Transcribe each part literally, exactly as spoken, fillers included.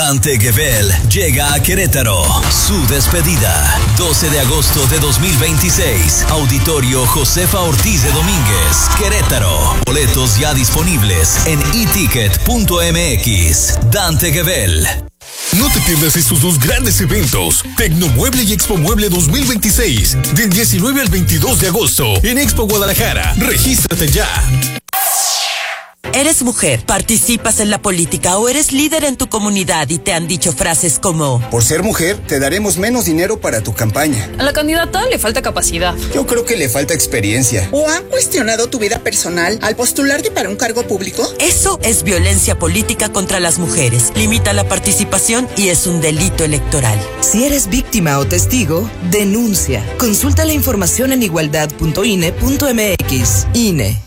Dante Gebel llega a Querétaro. Su despedida, doce de agosto de dos mil veintiséis. Auditorio Josefa Ortiz de Domínguez, Querétaro. Boletos ya disponibles en e ticket punto m x. Dante Gebel. No te pierdas estos dos grandes eventos, Tecnomueble y Expo Mueble dos mil veintiséis, del diecinueve al veintidós de agosto, en Expo Guadalajara. Regístrate ya. ¿Eres mujer, participas en la política o eres líder en tu comunidad y te han dicho frases como: por ser mujer, te daremos menos dinero para tu campaña? A la candidata le falta capacidad. Yo creo que le falta experiencia. ¿O han cuestionado tu vida personal al postularte para un cargo público? Eso es violencia política contra las mujeres. Limita la participación y es un delito electoral. Si eres víctima o testigo, denuncia. Consulta la información en igualdad punto i n e punto m x. I N E.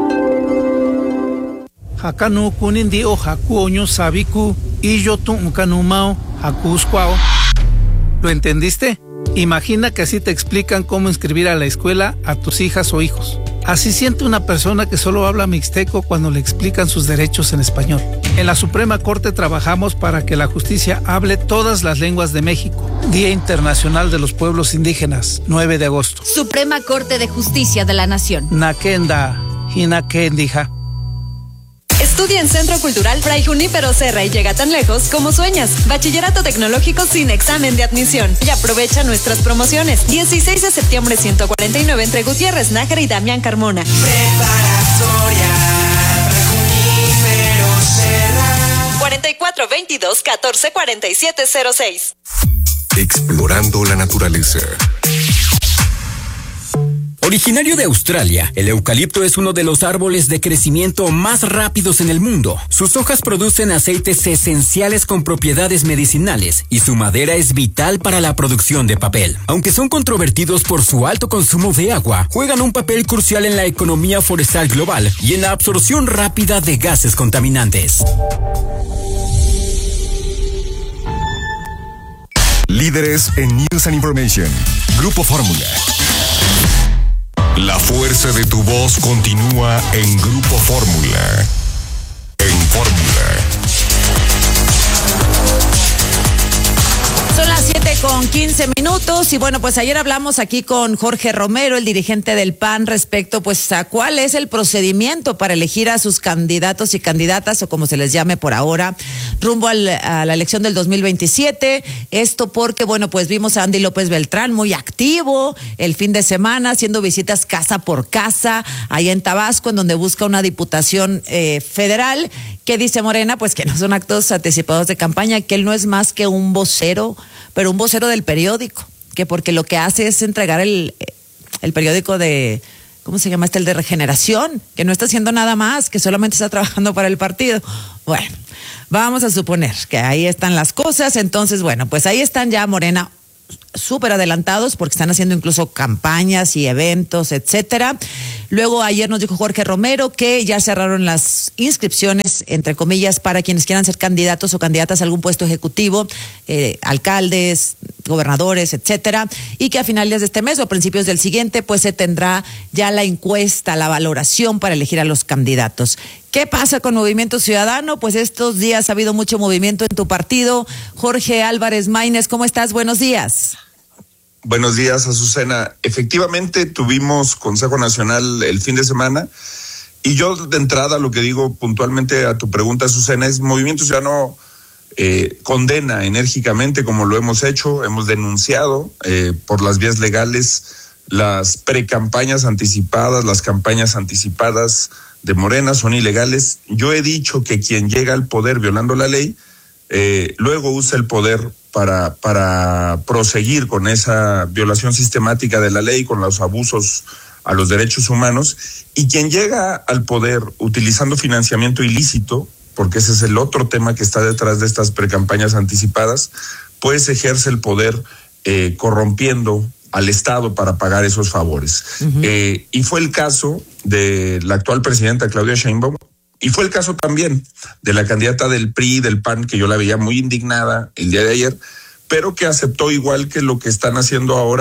Hakanu kunindi o haku oño sabiku y yo tu kanumao haku squao. ¿Lo entendiste? Imagina que así te explican cómo inscribir a la escuela a tus hijas o hijos. Así siente una persona que solo habla mixteco cuando le explican sus derechos en español. En la Suprema Corte trabajamos para que la justicia hable todas las lenguas de México. Día Internacional de los Pueblos Indígenas, nueve de agosto. Suprema Corte de Justicia de la Nación. Nakenda, hinakendija. Estudia en Centro Cultural Fray Junípero Serra y llega tan lejos como sueñas. Bachillerato tecnológico sin examen de admisión. Y aprovecha nuestras promociones. dieciséis de septiembre ciento cuarenta y nueve entre Gutiérrez Nájera y Damián Carmona. Preparatoria Fray Junípero Serra. cuarenta y cuatro veintidós catorce cuarenta y siete cero seis. Explorando la naturaleza. Originario de Australia, el eucalipto es uno de los árboles de crecimiento más rápidos en el mundo. Sus hojas producen aceites esenciales con propiedades medicinales y su madera es vital para la producción de papel. Aunque son controvertidos por su alto consumo de agua, juegan un papel crucial en la economía forestal global y en la absorción rápida de gases contaminantes. Líderes en News and Information. Grupo Fórmula. La fuerza de tu voz continúa en Grupo Fórmula. En Fórmula. Son las siete con quince minutos y bueno, pues ayer hablamos aquí con Jorge Romero, el dirigente del P A N, respecto pues a cuál es el procedimiento para elegir a sus candidatos y candidatas, o como se les llame por ahora, rumbo al, a la elección del dos mil veintisiete. Esto porque, bueno, pues vimos a Andy López Beltrán muy activo el fin de semana, haciendo visitas casa por casa, allá en Tabasco, en donde busca una diputación eh, federal. ¿Qué dice Morena? Pues que no son actos anticipados de campaña, que él no es más que un vocero, pero un vocero del periódico, que porque lo que hace es entregar el, el periódico de, ¿cómo se llama este? El de Regeneración, que no está haciendo nada más, que solamente está trabajando para el partido. Bueno, vamos a suponer que ahí están las cosas. Entonces, bueno, pues ahí están ya Morena súper adelantados porque están haciendo incluso campañas y eventos, etcétera. Luego ayer nos dijo Jorge Romero que ya cerraron las inscripciones, entre comillas, para quienes quieran ser candidatos o candidatas a algún puesto ejecutivo, eh, alcaldes, gobernadores, etcétera, y que a finales de este mes o a principios del siguiente pues se tendrá ya la encuesta, la valoración para elegir a los candidatos. ¿Qué pasa con Movimiento Ciudadano? Pues estos días ha habido mucho movimiento en tu partido. Jorge Álvarez Maínez, ¿cómo estás? Buenos días. Buenos días, Azucena. Efectivamente, tuvimos Consejo Nacional el fin de semana y yo de entrada lo que digo puntualmente a tu pregunta, Azucena, es Movimiento Ciudadano eh, condena enérgicamente, como lo hemos hecho, hemos denunciado eh, por las vías legales las precampañas anticipadas, las campañas anticipadas de Morena son ilegales. Yo he dicho que quien llega al poder violando la ley, eh, luego usa el poder para para proseguir con esa violación sistemática de la ley, con los abusos a los derechos humanos, y quien llega al poder utilizando financiamiento ilícito, porque ese es el otro tema que está detrás de estas precampañas anticipadas, pues ejerce el poder eh, corrompiendo al Estado para pagar esos favores. Uh-huh. Eh, y fue el caso de la actual presidenta Claudia Sheinbaum, y fue el caso también de la candidata del P R I, del P A N, que yo la veía muy indignada el día de ayer, pero que aceptó, igual que lo que están haciendo ahora,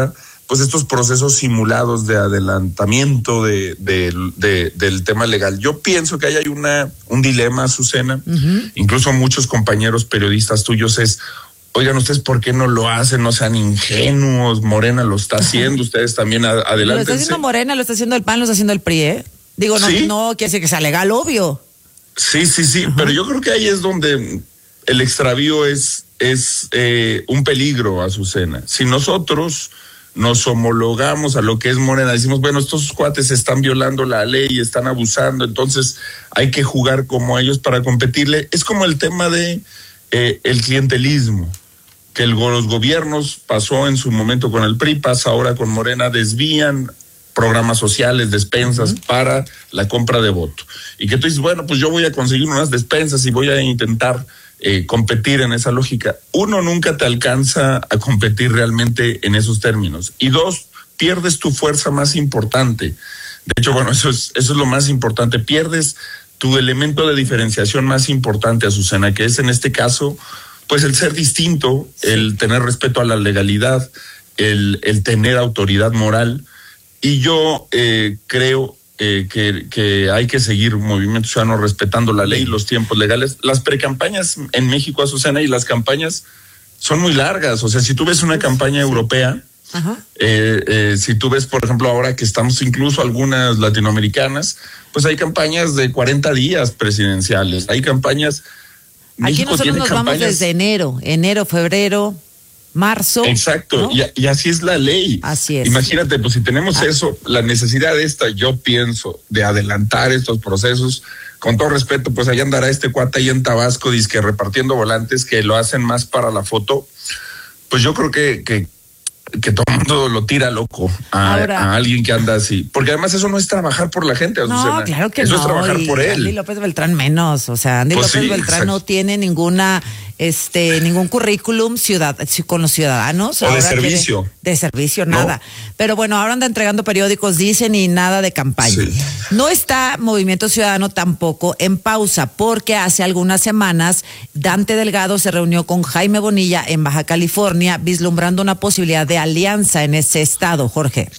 pues estos procesos simulados de adelantamiento de, de, de, del tema legal. Yo pienso que ahí hay una, un dilema, Azucena, uh-huh. incluso muchos compañeros periodistas tuyos es, oigan, ¿ustedes por qué no lo hacen? No sean ingenuos, Morena lo está haciendo, ustedes también adelántense. Lo está haciendo Morena, lo está haciendo el P A N, lo está haciendo el P R I, ¿eh? Digo, no, ¿sí? no quiere decir que sea legal, obvio. Sí, sí, sí, uh-huh. pero yo creo que ahí es donde el extravío es, es eh, un peligro, Azucena. Si nosotros nos homologamos a lo que es Morena, decimos, bueno, estos cuates están violando la ley, están abusando, entonces hay que jugar como ellos para competirle. Es como el tema de eh, el clientelismo, que el, los gobiernos pasó en su momento con el P R I, pasa ahora con Morena, desvían programas sociales, despensas uh-huh. para la compra de voto. Y que tú dices, bueno, pues yo voy a conseguir unas despensas y voy a intentar Eh, competir en esa lógica. Uno, nunca te alcanza a competir realmente en esos términos. Y dos, pierdes tu fuerza más importante. De hecho, bueno, eso es, eso es lo más importante. Pierdes tu elemento de diferenciación más importante, Azucena, que es en este caso, pues el ser distinto, el tener respeto a la legalidad, el, el tener autoridad moral. Y yo eh, creo Eh, que, que hay que seguir Movimiento Ciudadano respetando la ley y los tiempos legales. Las precampañas en México, Azucena, y las campañas son muy largas. O sea, si tú ves una campaña europea, eh, eh, si tú ves, por ejemplo, ahora que estamos incluso algunas latinoamericanas, pues hay campañas de cuarenta días presidenciales. Hay campañas... Aquí México nosotros tiene nos campañas, vamos desde enero, enero, febrero... marzo. Exacto, ¿no? y, y así es la ley. Así es. Imagínate, pues si tenemos ah. eso, la necesidad esta, yo pienso, de adelantar estos procesos, con todo respeto, pues allá andará este cuate ahí en Tabasco, dizque repartiendo volantes que lo hacen más para la foto, pues yo creo que, que, que todo el mundo lo tira loco a, Ahora, a alguien que anda así, porque además eso no es trabajar por la gente, Azucena. No, claro que eso no. es trabajar y por él. Andy López Beltrán menos, o sea, Andy pues López sí, Beltrán exacto. no tiene ninguna este ningún currículum ciudad, con los ciudadanos. O ahora de servicio. Quiere, de servicio, ¿no? nada. Pero bueno, ahora anda entregando periódicos, dicen, y nada de campaña. Sí. No está Movimiento Ciudadano tampoco en pausa, porque hace algunas semanas Dante Delgado se reunió con Jaime Bonilla en Baja California, vislumbrando una posibilidad de alianza en ese estado, Jorge.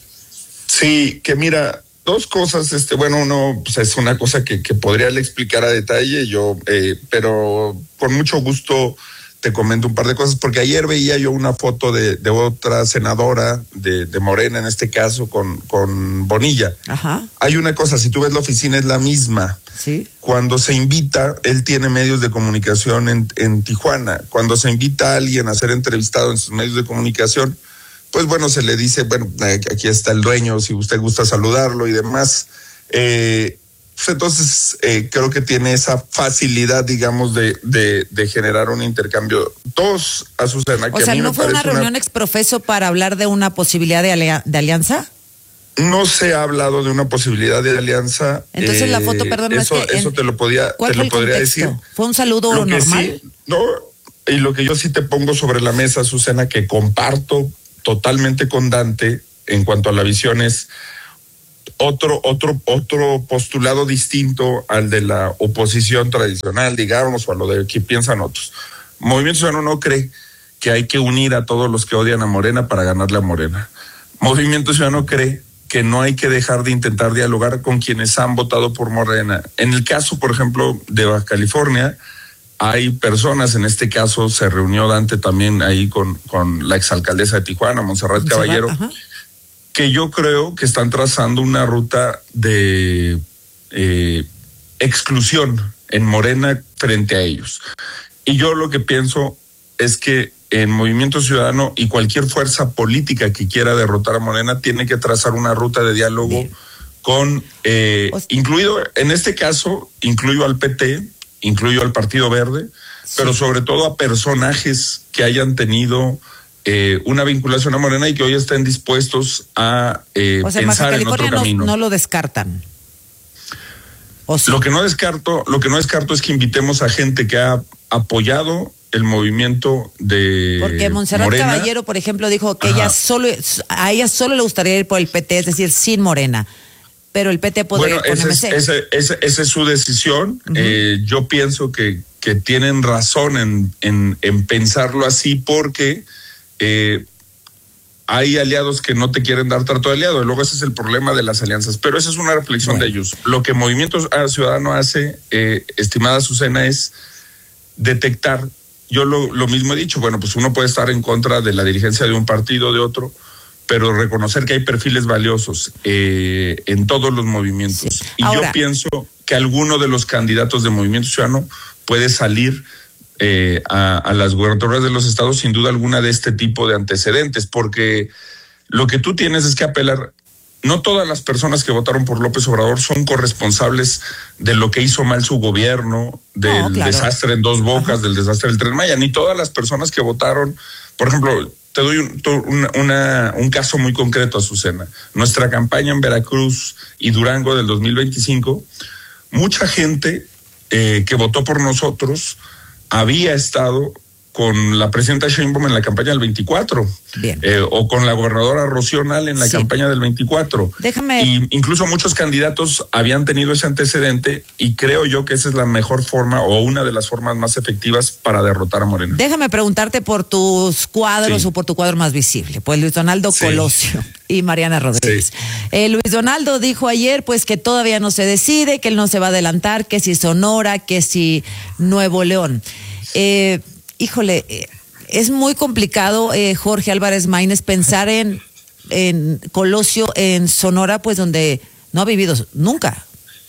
Sí, que mira, dos cosas, este, bueno, uno pues es una cosa que, que podría le explicar a detalle, yo, eh, pero con mucho gusto te comento un par de cosas, porque ayer veía yo una foto de, de otra senadora de, de Morena, en este caso, con, con Bonilla. Ajá. Hay una cosa, si tú ves la oficina es la misma. Sí. Cuando se invita, él tiene medios de comunicación en, en Tijuana. Cuando se invita a alguien a ser entrevistado en sus medios de comunicación, pues bueno, se le dice, bueno, aquí está el dueño, si usted gusta saludarlo y demás. Eh, pues entonces, eh, creo que tiene esa facilidad, digamos, de, de, de generar un intercambio. Dos, Azucena, que o sea, a mí ¿no me fue una reunión una... exprofeso para hablar de una posibilidad de, alia- de alianza? No se ha hablado de una posibilidad de alianza. Entonces, eh, la foto, perdón, eso, es que eso en, te lo podía, te lo podría decir. ¿Fue un saludo lo normal? Sí, no, y lo que yo sí te pongo sobre la mesa, Azucena, que comparto totalmente con Dante en cuanto a la visión, es otro otro otro postulado distinto al de la oposición tradicional, digamos, o a lo de que piensan otros. Movimiento Ciudadano no cree que hay que unir a todos los que odian a Morena para ganarle a Morena. Movimiento Ciudadano cree que no hay que dejar de intentar dialogar con quienes han votado por Morena. En el caso, por ejemplo, de Baja California, hay personas, en este caso se reunió Dante también ahí con, con la exalcaldesa de Tijuana, Montserrat Caballero, ajá, que yo creo que están trazando una ruta de eh, exclusión en Morena frente a ellos. Y yo lo que pienso es que en Movimiento Ciudadano y cualquier fuerza política que quiera derrotar a Morena tiene que trazar una ruta de diálogo. Bien. Con, eh, Hostia. incluido, en este caso, incluyo al P T, incluyo al Partido Verde, sí, pero sobre todo a personajes que hayan tenido eh, una vinculación a Morena y que hoy estén dispuestos a eh, o sea, pensar en otro no, camino. No lo descartan. ¿O sí? Lo que no descarto, lo que no descarto es que invitemos a gente que ha apoyado el movimiento de Porque Montserrat Morena. Caballero, por ejemplo, dijo que Ajá. ella solo, a ella solo le gustaría ir por el P T, es decir, sin Morena. Pero el P T podría bueno, ir con esa es, esa, esa, esa es su decisión. Uh-huh. Eh, yo pienso que, que tienen razón en, en, en pensarlo así porque eh, hay aliados que no te quieren dar trato de aliado, y luego ese es el problema de las alianzas, pero esa es una reflexión bueno. de ellos. Lo que Movimiento Ciudadano hace, eh, estimada Azucena, es detectar, yo lo, lo mismo he dicho, bueno, pues uno puede estar en contra de la dirigencia de un partido, de otro, pero reconocer que hay perfiles valiosos eh, en todos los movimientos. Sí. Y Ahora, yo pienso que alguno de los candidatos de Movimiento Ciudadano puede salir eh, a, a las gubernaturas de los estados sin duda alguna de este tipo de antecedentes, porque lo que tú tienes es que apelar. No todas las personas que votaron por López Obrador son corresponsables de lo que hizo mal su gobierno, del no, claro. desastre en Dos Bocas, Ajá. del desastre del Tren Maya, ni todas las personas que votaron, por ejemplo, te doy un, una, una, un caso muy concreto, Azucena. Nuestra campaña en Veracruz y Durango del dos mil veinticinco, mucha gente eh, que votó por nosotros había estado con la presidenta Sheinbaum en la campaña del veinticuatro. Bien. Eh, o con la gobernadora Rocío Nale en la sí. campaña del veinticuatro. Déjame. Y incluso muchos candidatos habían tenido ese antecedente y creo yo que esa es la mejor forma o una de las formas más efectivas para derrotar a Morena. Déjame preguntarte por tus cuadros sí. o por tu cuadro más visible, pues Luis Donaldo sí. Colosio y Mariana Rodríguez. Sí. Eh, Luis Donaldo dijo ayer pues que todavía no se decide, que él no se va a adelantar, que si Sonora, que si Nuevo León. Eh, híjole, eh, es muy complicado, eh, Jorge Álvarez Maínez, pensar en, en Colosio, en Sonora, pues donde no ha vivido nunca.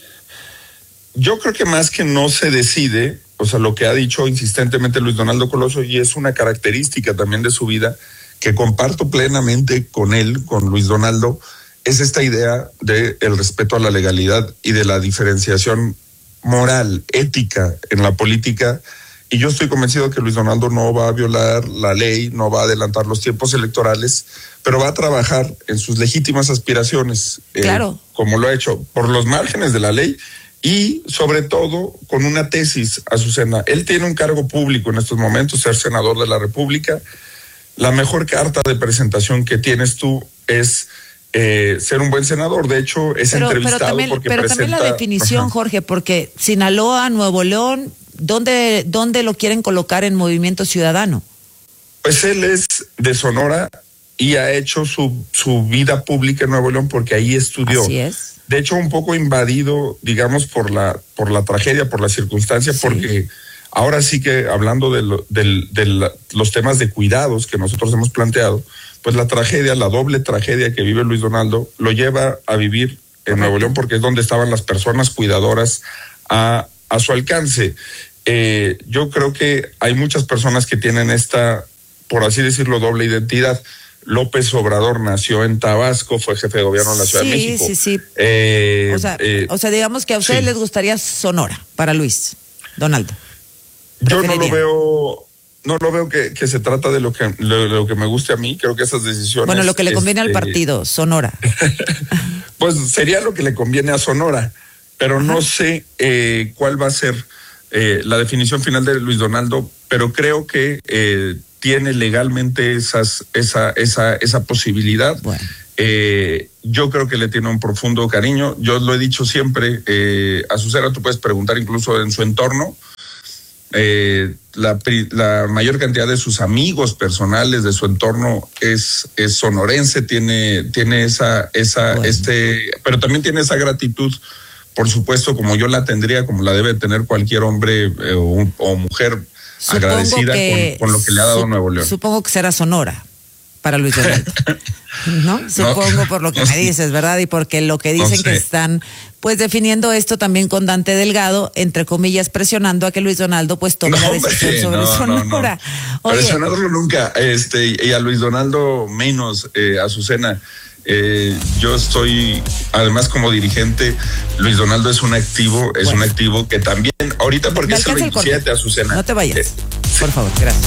Yo creo que más que no se decide, o sea, lo que ha dicho insistentemente Luis Donaldo Colosio, y es una característica también de su vida, que comparto plenamente con él, con Luis Donaldo, es esta idea de el respeto a la legalidad y de la diferenciación moral, ética en la política. Y yo estoy convencido que Luis Donaldo no va a violar la ley, no va a adelantar los tiempos electorales, pero va a trabajar en sus legítimas aspiraciones, claro. eh, como lo ha hecho, por los márgenes de la ley y sobre todo con una tesis, Azucena. Él tiene un cargo público en estos momentos, ser senador de la República. La mejor carta de presentación que tienes tú es eh, ser un buen senador. De hecho, es pero, entrevistado pero también, porque pero presenta... también la definición, ajá. Jorge, porque Sinaloa, Nuevo León... ¿Dónde, ¿Dónde lo quieren colocar en Movimiento Ciudadano? Pues él es de Sonora y ha hecho su, su vida pública en Nuevo León porque ahí estudió. Así es. De hecho, un poco invadido, digamos, por la, por la tragedia, por la circunstancia, sí. porque ahora sí que hablando de, lo, de, de la, los temas de cuidados que nosotros hemos planteado, pues la tragedia, la doble tragedia que vive Luis Donaldo, lo lleva a vivir en Nuevo León porque es donde estaban las personas cuidadoras a, a su alcance. Eh, yo creo que hay muchas personas que tienen esta, por así decirlo, doble identidad. López Obrador nació en Tabasco, fue jefe de gobierno de la Ciudad sí, de México. Sí, sí, sí. Eh, o, sea, eh, o sea, digamos que a ustedes sí. les gustaría Sonora para Luis Donaldo. Yo no lo veo, no lo veo que, que se trata de lo que, lo, lo que me guste a mí. Creo que esas decisiones. Bueno, lo que le conviene este, al partido, Sonora. Pues sería lo que le conviene a Sonora, pero Ajá. no sé eh, cuál va a ser Eh, la definición final de Luis Donaldo, pero creo que eh, tiene legalmente esas, esa, esa, esa posibilidad. Bueno. Eh, yo creo que le tiene un profundo cariño. Yo lo he dicho siempre, eh, a Azucena, tú puedes preguntar incluso en su entorno. Eh, la, la mayor cantidad de sus amigos personales, de su entorno, es, es sonorense, tiene, tiene esa, esa, bueno. este, pero también tiene esa gratitud. Por supuesto, como yo la tendría, como la debe tener cualquier hombre eh, o, o mujer supongo agradecida que, con, con lo que le ha dado su, Nuevo León. Supongo que será Sonora para Luis Donaldo. ¿No? Supongo no, por lo que no, me dices, ¿verdad? Y porque lo que dicen no sé. que están pues definiendo esto también con Dante Delgado, entre comillas, presionando a que Luis Donaldo pues tome no, la decisión hombre, sobre no, Sonora. No, no. Presionarlo nunca, este, y a Luis Donaldo menos, eh, Azucena. Eh, yo estoy, además como dirigente, Luis Donaldo es un activo, es bueno. un activo que también, ahorita porque es el veintisiete, Azucena. No te vayas, eh, por sí. favor, gracias.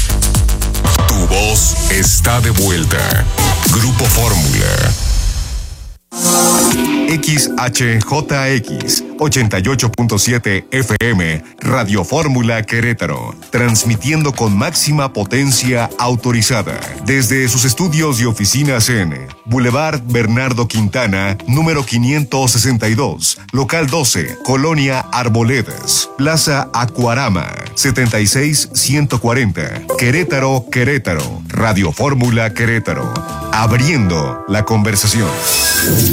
Tu voz está de vuelta. Grupo Fórmula. X H J X, ochenta y ocho punto siete F M, Radio Fórmula Querétaro, transmitiendo con máxima potencia autorizada desde sus estudios y oficinas en Boulevard Bernardo Quintana, número quinientos sesenta y dos, local doce, Colonia Arboledas, Plaza Acuarama, setenta y seis ciento cuarenta, Querétaro, Querétaro, Radio Fórmula Querétaro, abriendo la conversación.